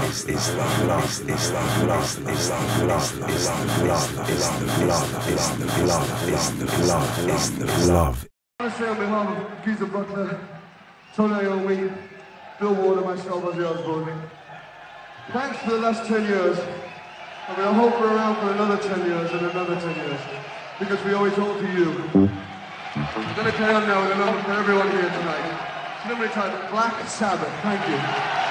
love. I want to say on behalf of Geezer Butler, Tony Iommi, Bill Ward and myself, Ozzy Osbourne, thanks for the last 10 years. I mean, I hope we're around for another 10 years and another 10 years, because we owe it all to you. I'm going to carry on now with a number for everyone here tonight. It's a number entitled Black Sabbath. Thank you.